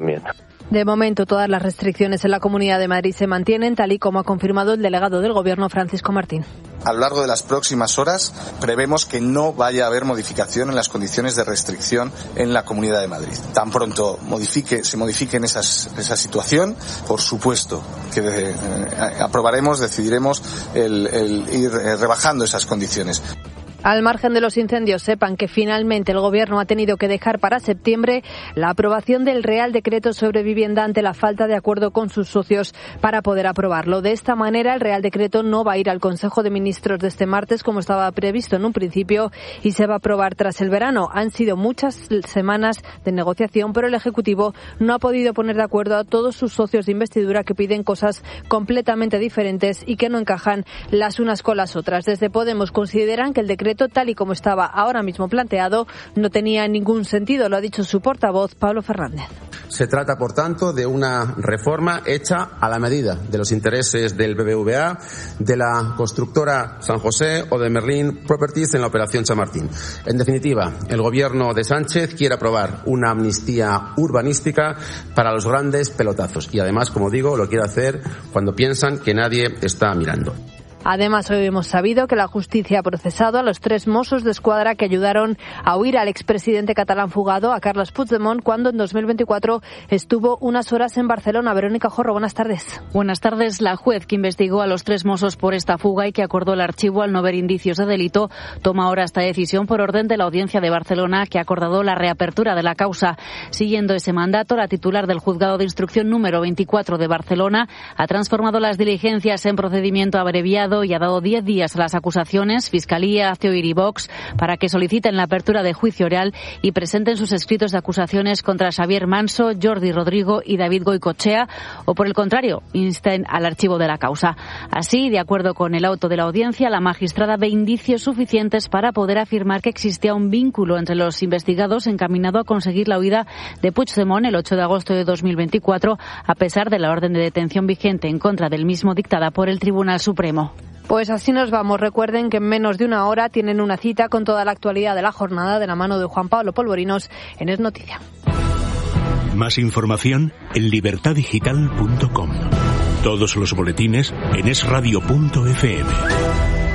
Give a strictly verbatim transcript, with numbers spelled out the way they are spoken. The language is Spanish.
De momento, todas las restricciones en la Comunidad de Madrid se mantienen, tal y como ha confirmado el delegado del Gobierno, Francisco Martín. A lo largo de las próximas horas prevemos que no vaya a haber modificación en las condiciones de restricción en la Comunidad de Madrid. Tan pronto modifique, se modifiquen esas, esa situación, por supuesto que eh, aprobaremos, decidiremos el, el ir eh, rebajando esas condiciones. Al margen de los incendios, sepan que finalmente el Gobierno ha tenido que dejar para septiembre la aprobación del Real Decreto sobre vivienda ante la falta de acuerdo con sus socios para poder aprobarlo. De esta manera, el Real Decreto no va a ir al Consejo de Ministros de este martes, como estaba previsto en un principio, y se va a aprobar tras el verano. Han sido muchas semanas de negociación, pero el Ejecutivo no ha podido poner de acuerdo a todos sus socios de investidura, que piden cosas completamente diferentes y que no encajan las unas con las otras. Desde Podemos consideran que el decreto, tal y como estaba ahora mismo planteado, no tenía ningún sentido, lo ha dicho su portavoz, Pablo Fernández. Se trata, por tanto, de una reforma hecha a la medida de los intereses del B B V A, de la constructora San José o de Merlin Properties en la operación Chamartín. En definitiva, el Gobierno de Sánchez quiere aprobar una amnistía urbanística para los grandes pelotazos y, además, como digo, lo quiere hacer cuando piensan que nadie está mirando. Además, hoy hemos sabido que la justicia ha procesado a los tres Mossos de Escuadra que ayudaron a huir al expresidente catalán fugado, a Carles Puigdemont, cuando en dos mil veinticuatro estuvo unas horas en Barcelona. Verónica Jorro, buenas tardes. Buenas tardes. La juez que investigó a los tres Mossos por esta fuga y que acordó el archivo al no ver indicios de delito toma ahora esta decisión por orden de la Audiencia de Barcelona, que ha acordado la reapertura de la causa. Siguiendo ese mandato, la titular del Juzgado de Instrucción número veinticuatro de Barcelona ha transformado las diligencias en procedimiento abreviado y ha dado diez días a las acusaciones, Fiscalía, Ceuir y Vox, para que soliciten la apertura de juicio oral y presenten sus escritos de acusaciones contra Xavier Manso, Jordi Rodrigo y David Goicoechea, o por el contrario, insten al archivo de la causa. Así, de acuerdo con el auto de la audiencia, la magistrada ve indicios suficientes para poder afirmar que existía un vínculo entre los investigados encaminado a conseguir la huida de Puigdemont el ocho de agosto de dos mil veinticuatro, a pesar de la orden de detención vigente en contra del mismo dictada por el Tribunal Supremo. Pues así nos vamos. Recuerden que en menos de una hora tienen una cita con toda la actualidad de la jornada de la mano de Juan Pablo Polvorinos en Es Noticia. Más información en libertad digital punto com. Todos los boletines en es radio punto efe eme.